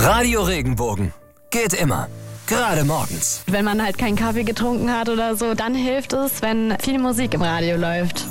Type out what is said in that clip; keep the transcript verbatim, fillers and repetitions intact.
Radio Regenbogen. Geht immer. Gerade morgens. Wenn man halt keinen Kaffee getrunken hat oder so, dann hilft es, wenn viel Musik im Radio läuft.